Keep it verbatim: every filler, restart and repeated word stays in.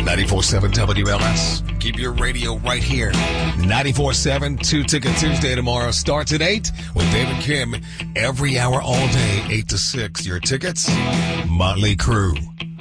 ninety-four point seven W L S. Keep your radio right here. ninety-four point seven, Two Ticket Tuesday tomorrow starts at eight with Dave and Kim. Every hour all day, eight to six. Your tickets, Motley Crue.